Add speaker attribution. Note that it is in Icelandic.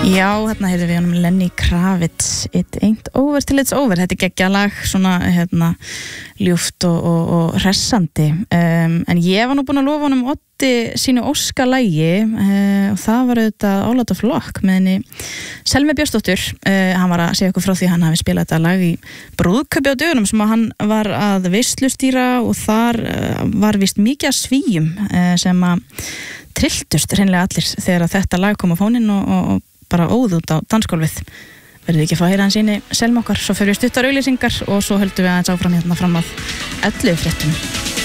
Speaker 1: Já, hérna heyrðum við honum Lenny Kravitz It Ain't Over Till It's Over. Þetta geggjað lag, svona ljúft og hressandi. En ég var nú búin að lofa honum Oddi sínu óskalagi og það var auðvitað All Out of Luck með henni Selmu Björnsdóttur. Hann var að segja okkur frá því að hann hafi spilað þetta lag í brúðkaupi á dögunum sem að hann var að veislustýra og þar var víst mikið af svíum sem að trilltust hreinlega allir þegar þetta lag kom á fóninn og bara óð út á dansgólfið. Verðið ekki að fá að heyra hans síni Selmu okkar, svo fyrir við stuttar auglýsingar og svo höldum við aðeins áfram hérna fram að 11 fréttum.